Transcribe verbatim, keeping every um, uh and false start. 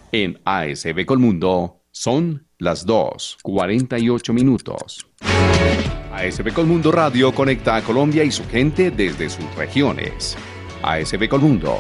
En A S B Colmundo son las dos y cuarenta y ocho minutos. A S B Colmundo Radio conecta a Colombia y su gente desde sus regiones. A S B Colmundo